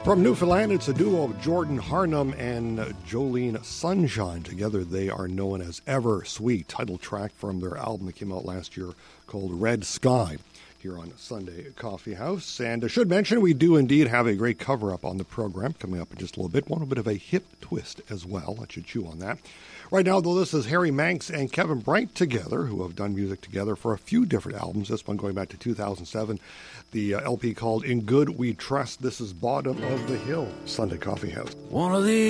From Newfoundland, it's a duo of Jordan Harnum and Jolene Sunshine. Together, they are known as Ever Sweet, title track from their album that came out last year called Red Sky, here on Sunday Coffee House. And I should mention, we do indeed have a great cover-up on the program coming up in just a little bit. One bit of a hip twist as well. Let you chew on that. Right now, though, this is Harry Manx and Kevin Bright together, who have done music together for a few different albums. This one going back to 2007. The LP called In Good We Trust. This is Bottom of the Hill, Sunday Coffee House. One of these